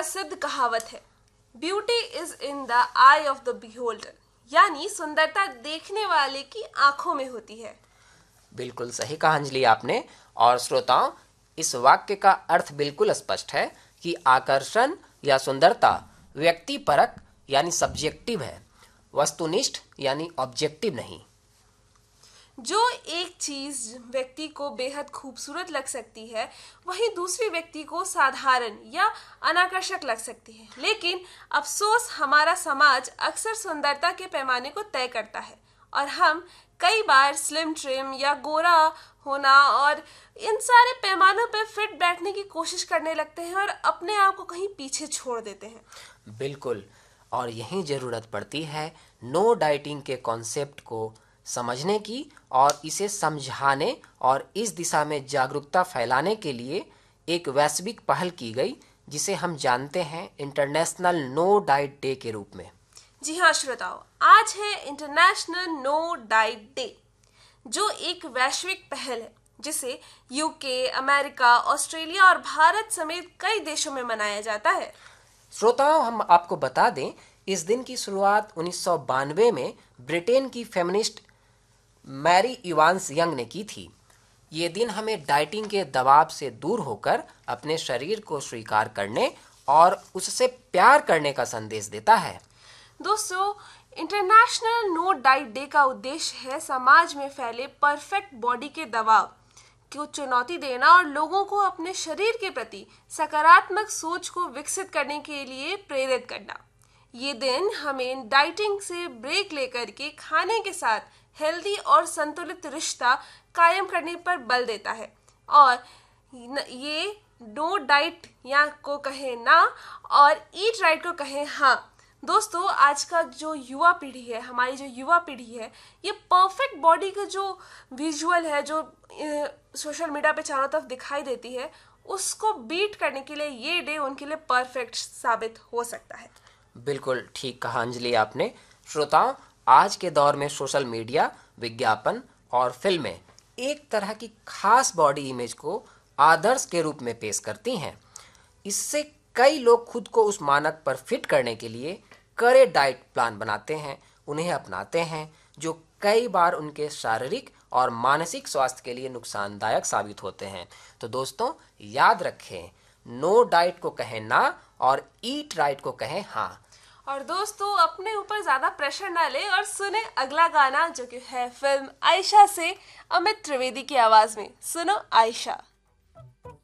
प्रसिद्ध कहावत है, beauty is in the I of the beholder, यानी सुंदरता देखने वाले की आंखों में होती है। बिल्कुल सही कहा अंजलि आपने। और श्रोताओं, इस वाक्य का अर्थ बिल्कुल स्पष्ट है कि आकर्षण या सुंदरता व्यक्ति परक यानी सब्जेक्टिव है, वस्तुनिष्ठ यानी ऑब्जेक्टिव नहीं। जो एक चीज व्यक्ति को बेहद खूबसूरत लग सकती है, वहीं दूसरी व्यक्ति को साधारण या अनाकर्षक लग सकती है। लेकिन अफसोस, हमारा समाज अक्सर सुंदरता के पैमाने को तय करता है और हम कई बार स्लिम ट्रिम या गोरा होना और इन सारे पैमानों पर फिट बैठने की कोशिश करने लगते हैं और अपने आप को कहीं पीछे छोड़ देते हैं। बिल्कुल, और यही जरूरत पड़ती है नो डाइटिंग के कॉन्सेप्ट को समझने की और इसे समझाने और इस दिशा में जागरूकता फैलाने के लिए एक वैश्विक पहल की गई, जिसे हम जानते हैं इंटरनेशनल नो डाइट डे के रूप में। जी हाँ श्रोताओ, आज है इंटरनेशनल नो डाइट डे, जो एक वैश्विक पहल है जिसे यूके, अमेरिका, ऑस्ट्रेलिया और भारत समेत कई देशों में मनाया जाता है। श्रोताओं, हम आपको बता दें, इस दिन की शुरुआत 1992 में ब्रिटेन की फेमिनिस्ट मैरी इवांस यंग ने की थी। ये दिन हमें डाइटिंग के दबाव से दूर होकर अपने शरीर को स्वीकार करने और उससे प्यार करने का संदेश देता है। दोस्तों, इंटरनेशनल नो डाइट डे का उद्देश्य है समाज में फैले परफेक्ट बॉडी के दबाव को चुनौती देना और लोगों को अपने शरीर के प्रति सकारात्मक सोच को विकसित करने के लिए प्रेरित करना। ये दिन हमें डाइटिंग से ब्रेक लेकर के खाने के साथ हेल्दी और संतुलित रिश्ता कायम करने पर बल देता है और ये नो डाइट या को कहे ना और ईट राइट को कहे हाँ। दोस्तों, आज का जो युवा पीढ़ी है, हमारी जो युवा पीढ़ी है, ये परफेक्ट बॉडी का जो विजुअल है, जो सोशल मीडिया पे चारों तरफ दिखाई देती है, उसको बीट करने के लिए ये डे उनके लिए परफेक्ट साबित हो सकता है। बिल्कुल ठीक कहा अंजलि आपने। श्रोताओं, आज के दौर में सोशल मीडिया, विज्ञापन और फिल्में एक तरह की खास बॉडी इमेज को आदर्श के रूप में पेश करती हैं। इससे कई लोग खुद को उस मानक पर फिट करने के लिए कड़े डाइट प्लान बनाते हैं, उन्हें अपनाते हैं, जो कई बार उनके शारीरिक और मानसिक स्वास्थ्य के लिए नुकसानदायक साबित होते हैं। तो दोस्तों, याद रखें, नो डाइट को कहें ना और ईट राइट को कहें हाँ। और दोस्तों, अपने ऊपर ज्यादा प्रेशर ना ले और सुने अगला गाना, जो कि है फिल्म आयशा से अमित त्रिवेदी की आवाज में। सुनो आयशा।